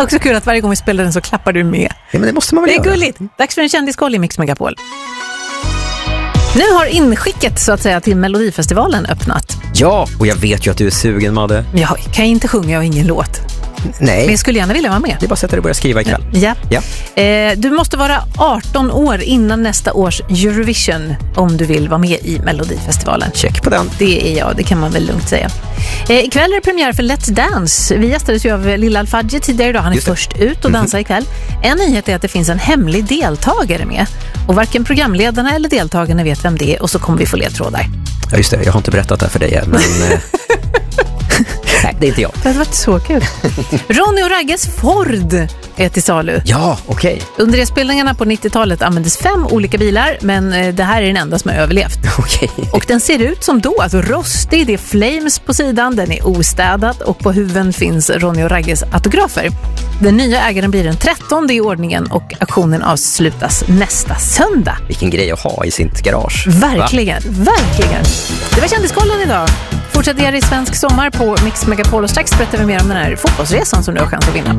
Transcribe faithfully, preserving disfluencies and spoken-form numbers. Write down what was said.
Också kul att varje gång vi spelar den så klappar du med. Ja, men det måste man väl Det är göra. gulligt. Dags för en kändiskoll i Mix Megapol. Nu har inskicket så att säga till Melodifestivalen öppnat. Ja, och jag vet ju att du är sugen, Madde. Jag kan jag inte sjunga och ingen låt. Nej. Men jag skulle gärna vilja vara med. Det är bara att sätta dig och börja skriva ikväll. Ja. Ja. Eh, du måste vara arton år innan nästa års Eurovision om du vill vara med i Melodifestivalen. Check på den. Det är jag, det kan man väl lugnt säga. Eh, ikväll är det premiär för Let's Dance. Vi gästades ju av Lilla Al-Fadji tidigare idag. Han är först ut och dansar ikväll. En nyhet är att det finns en hemlig deltagare med. Och varken programledarna eller deltagarna vet vem det är. Och så kommer vi få ledtrådar. Ja, just det. Jag har inte berättat det här för dig än, men... Nej, det är inte jag. Det hade varit så kul. Ronny och Ragges Ford är till salu. Ja, okej. Okay. Under respelningarna på nittiotalet användes fem olika bilar, men det här är den enda som har överlevt. Okej. Okay. Och den ser ut som då, alltså rostig, det är flames på sidan, den är ostädad och på huven finns Ronny och Ragges autografer. Den nya ägaren blir den trettonde i ordningen och auktionen avslutas nästa söndag. Vilken grej att ha i sitt garage. Verkligen, Va? verkligen. Det var kändiskollen idag. Fortsätt er i svensk sommar på Mix Megapol och strax berättar vi mer om den här fotbollsresan som du har chans att vinna.